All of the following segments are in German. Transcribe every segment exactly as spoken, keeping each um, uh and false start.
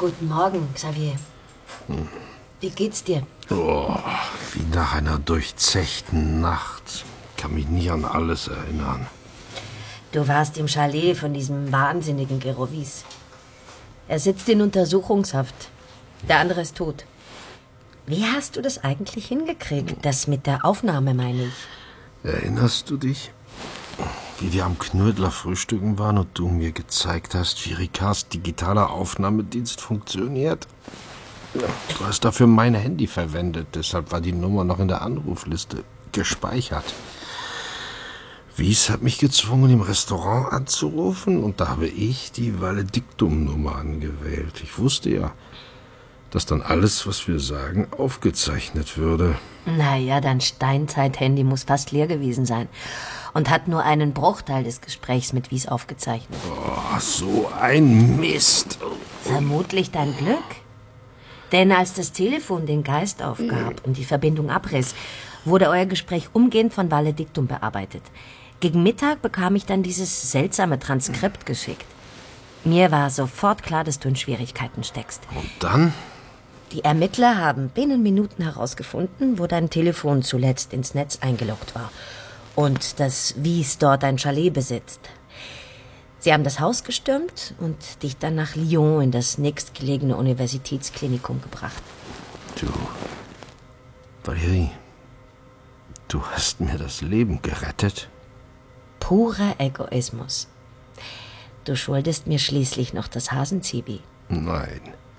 Guten Morgen, Xavier. Hm. Wie geht's dir? Oh, wie nach einer durchzechten Nacht. Kann mich nicht an alles erinnern. Du warst im Chalet von diesem wahnsinnigen Gerovis. Er sitzt in Untersuchungshaft. Der andere ist tot. Wie hast du das eigentlich hingekriegt? Das mit der Aufnahme, meine ich. Erinnerst du dich, wie wir am Knödler frühstücken waren und du mir gezeigt hast, wie Ricards digitaler Aufnahmedienst funktioniert? Du hast dafür mein Handy verwendet, deshalb war die Nummer noch in der Anrufliste gespeichert. Wies hat mich gezwungen, im Restaurant anzurufen, und da habe ich die Valediktum-Nummer angewählt. Ich wusste ja, dass dann alles, was wir sagen, aufgezeichnet würde. Naja, dein Steinzeit-Handy muss fast leer gewesen sein und hat nur einen Bruchteil des Gesprächs mit Wies aufgezeichnet. Oh, so ein Mist. Vermutlich dein Glück. Denn als das Telefon den Geist aufgab und die Verbindung abriss, wurde euer Gespräch umgehend von Valediktum bearbeitet. Gegen Mittag bekam ich dann dieses seltsame Transkript geschickt. Mir war sofort klar, dass du in Schwierigkeiten steckst. Und dann? Die Ermittler haben binnen Minuten herausgefunden, wo dein Telefon zuletzt ins Netz eingeloggt war und dass Wies dort ein Chalet besitzt. Sie haben das Haus gestürmt und dich dann nach Lyon in das nächstgelegene Universitätsklinikum gebracht. Du, Valérie, du hast mir das Leben gerettet. Purer Egoismus. Du schuldest mir schließlich noch das Hasenzibi. Nein.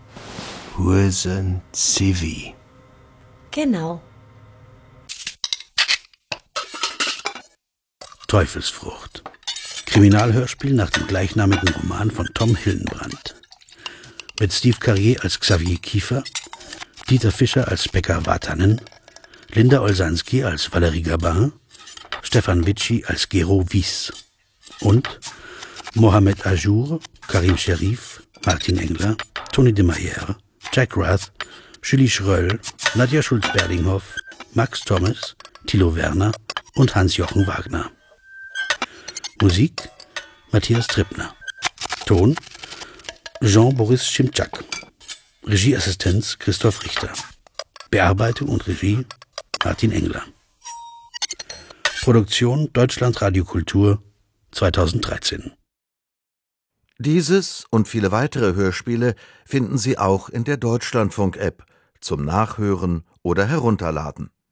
Hasenzibi. Genau. Teufelsfrucht. Kriminalhörspiel nach dem gleichnamigen Roman von Tom Hillenbrand. Mit Steve Carrier als Xavier Kiefer, Dieter Fischer als Becker Vatanen, Linda Olsanski als Valérie Gabin, Stefan Witschi als Gero Wies und Mohamed Ajour, Karim Sherif, Martin Engler, Tony de Mayer, Jack Rath, Julie Schröll, Nadja Schulz-Berdinghoff, Max Thomas, Thilo Werner und Hans-Jochen Wagner. Musik Matthias Trippner. Ton Jean-Boris Schimczak. Regieassistenz Christoph Richter. Bearbeitung und Regie Martin Engler. Produktion Deutschland Radio Kultur zweitausenddreizehn. Dieses und viele weitere Hörspiele finden Sie auch in der Deutschlandfunk-App zum Nachhören oder Herunterladen.